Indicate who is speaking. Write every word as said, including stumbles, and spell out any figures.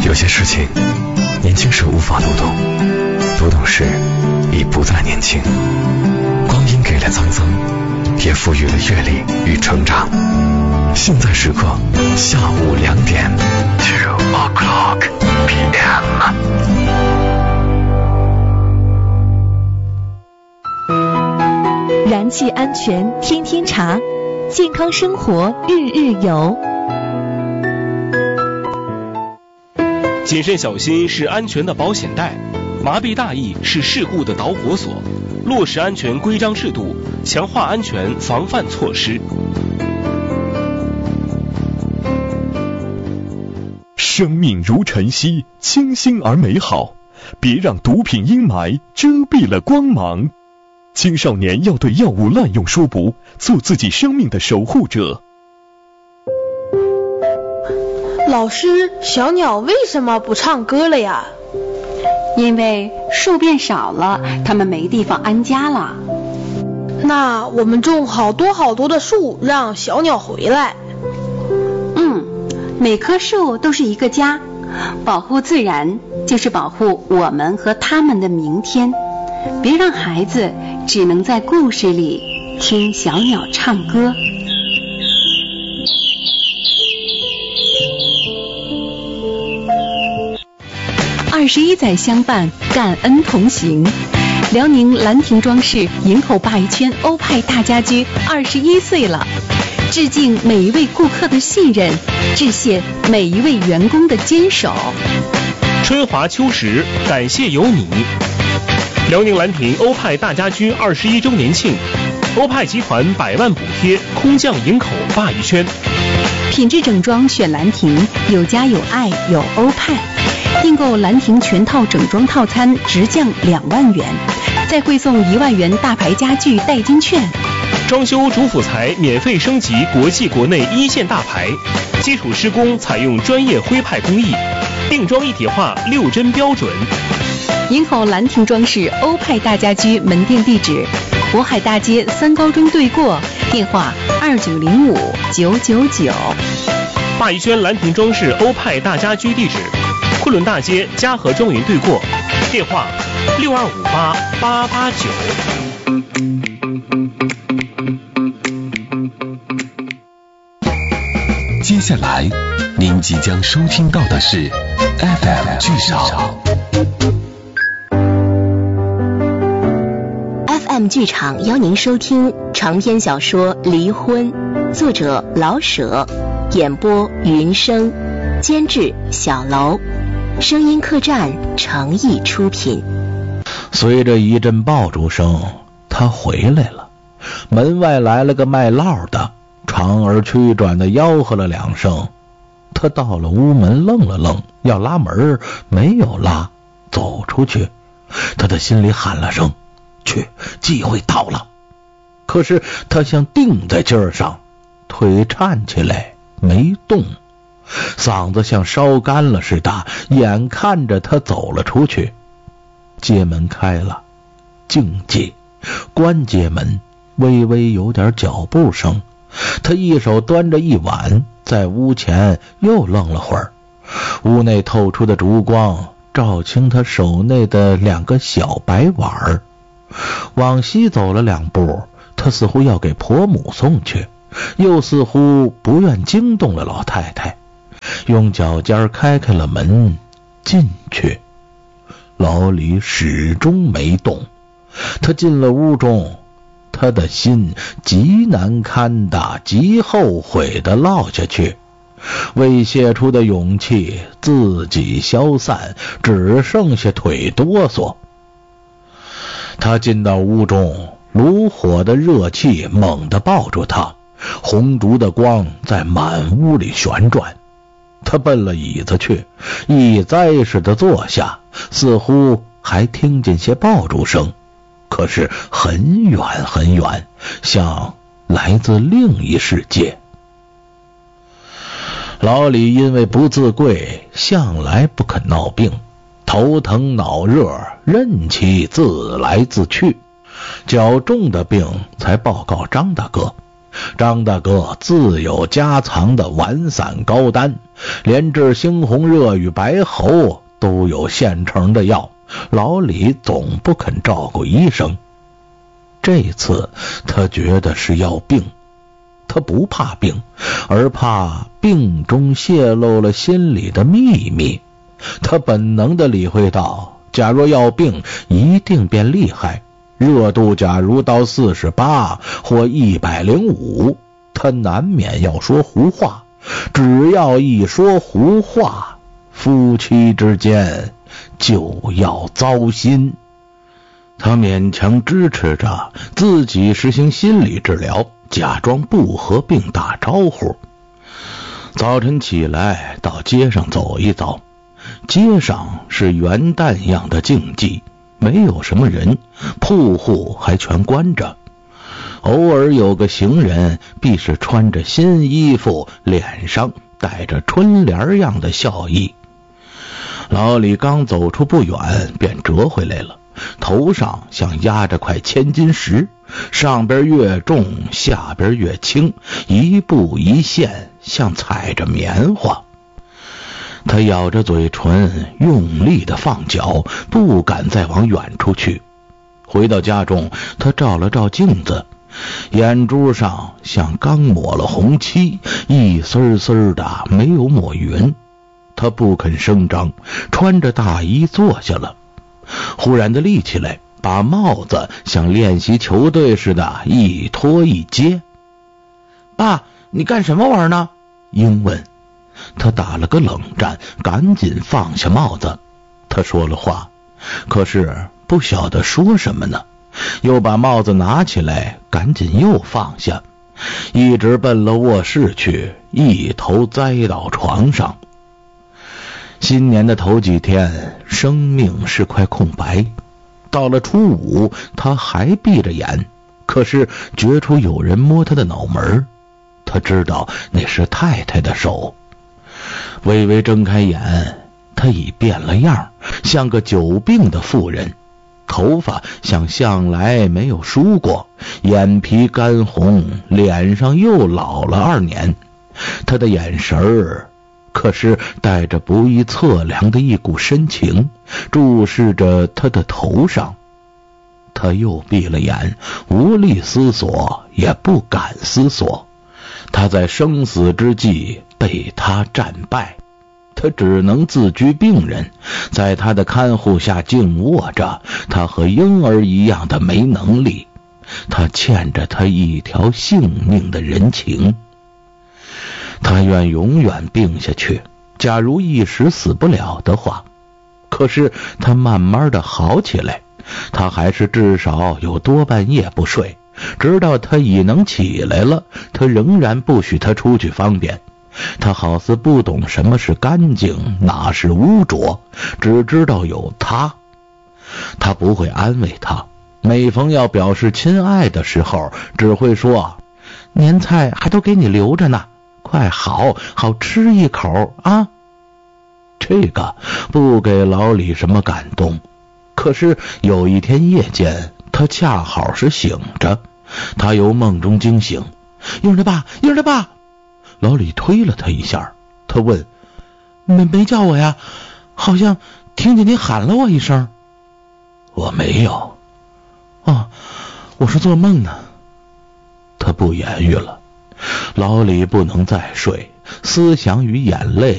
Speaker 1: 有些事情年轻时无法读懂，读懂时已不再年轻。光阴给了沧桑，也赋予了阅历与成长。现在时刻下午两点 two o'clock p m。
Speaker 2: 燃气安全天天查，健康生活日日有。
Speaker 3: 谨慎小心是安全的保险带，麻痹大意是事故的导火索。落实安全规章制度，强化安全防范措施。
Speaker 4: 生命如晨曦，清新而美好，别让毒品阴霾遮蔽了光芒。青少年要对药物滥用说不，做自己生命的守护者。
Speaker 5: 老师，小鸟为什么不唱歌了呀？
Speaker 6: 因为树变少了，它们没地方安家了。
Speaker 5: 那我们种好多好多的树，让小鸟回来。
Speaker 6: 嗯，每棵树都是一个家，保护自然就是保护我们和他们的明天。别让孩子只能在故事里听小鸟唱歌。
Speaker 2: 二十一载相伴，感恩同行。辽宁兰亭装饰营口鲅鱼圈欧派大家居二十一岁了，致敬每一位顾客的信任，致谢每一位员工的坚守。
Speaker 3: 春华秋实，感谢有你。辽宁兰亭欧派大家居二十一周年庆，欧派集团百万补贴空降营口鲅鱼圈。
Speaker 2: 品质整装选兰亭，有家有爱有欧派。订购兰亭全套整装套餐直降两万元，再汇送一万元大牌家具代金券。
Speaker 3: 装修主辅材免费升级国际国内一线大牌，基础施工采用专业徽派工艺，定装一体化六针标准。
Speaker 2: 营口兰亭装饰欧派大家居门店地址：渤海大街三高中对过，电话二九零五九九九。
Speaker 3: 鲅鱼圈兰亭装饰欧派大家居地址：昆仑大街嘉禾庄园对过，电话六二五八八八九。
Speaker 1: 接下来您即将收听到的是 F M 剧场。
Speaker 7: F M 剧场邀您收听长篇小说《离婚》，作者老舍，演播云生，监制小楼，声音客栈诚意出品。
Speaker 8: 随着一阵爆竹声，他回来了。门外来了个卖烙的，长而曲转的吆喝了两声。他到了屋门，愣了愣，要拉门没有拉，走出去。他的心里喊了声去，机会到了。可是他像定在劲儿上，腿颤起来没动，嗓子像烧干了似的，眼看着他走了出去。街门开了，静街，关街门，微微有点脚步声。他一手端着一碗，在屋前又愣了会儿。屋内透出的烛光照清他手内的两个小白碗儿。往西走了两步，他似乎要给婆母送去，又似乎不愿惊动了老太太，用脚尖开开了门进去。老李始终没动。他进了屋中，他的心极难堪的，极后悔的落下去，未泄出的勇气自己消散，只剩下腿哆嗦。他进到屋中，炉火的热气猛地抱住他，红烛的光在满屋里旋转。他奔了椅子去，一栽似的坐下，似乎还听见些爆竹声，可是很远很远，像来自另一世界。老李因为不自贵，向来不肯闹病，头疼脑热任其自来自去，较重的病才报告张大哥， 张大哥自有家藏的丸散膏丹，连治猩红热与白喉都有现成的药，老李总不肯照顾医生。这次他觉得是要病，他不怕病，而怕病中泄露了心里的秘密。他本能地理会到，假若要病，一定变厉害，热度假如到四十八或一百零五，他难免要说胡话。只要一说胡话，夫妻之间就要糟心。他勉强支持着自己实行心理治疗，假装不和病打招呼。早晨起来到街上走一遭，街上是元旦样的静寂，没有什么人，铺户还全关着。偶尔有个行人，必是穿着新衣服，脸上带着春联样的笑意。老李刚走出不远，便折回来了，头上像压着块千斤石，上边越重，下边越轻，一步一线，像踩着棉花。他咬着嘴唇，用力地放脚，不敢再往远处去。回到家中，他照了照镜子，眼珠上像刚抹了红漆，一丝丝的没有抹匀。他不肯声张，穿着大衣坐下了，忽然的立起来，把帽子像练习球队似的一脱一接。爸，你干什么玩呢？英问。他打了个冷战，赶紧放下帽子。他说了话，可是不晓得说什么呢，又把帽子拿起来，赶紧又放下，一直奔了卧室去，一头栽到床上。新年的头几天，生命是块空白。到了初五，他还闭着眼，可是觉出有人摸他的脑门，他知道那是太太的手。微微睁开眼，他已变了样，像个久病的妇人，头发像向来没有梳过，眼皮干红，脸上又老了二年。他的眼神儿可是带着不易测量的一股深情，注视着他的头上。他又闭了眼，无力思索，也不敢思索。他在生死之际被他战败，他只能自居病人，在他的看护下静卧着。他和婴儿一样的没能力，他欠着他一条性命的人情。他愿永远病下去，假如一时死不了的话。可是他慢慢的好起来，他还是至少有多半夜不睡，直到他已能起来了，他仍然不许他出去方便。他好似不懂什么是干净，哪是污浊，只知道有他。他不会安慰他，每逢要表示亲爱的时候，只会说，年菜还都给你留着呢，快好好吃一口啊。这个不给老李什么感动。可是有一天夜间，他恰好是醒着，他由梦中惊醒，婴儿的爸，婴儿的爸。老李推了他一下，他问，没没叫我呀？好像听见你喊了我一声。我没有。哦，我是做梦呢。他不言语了。老李不能再睡，思想与眼泪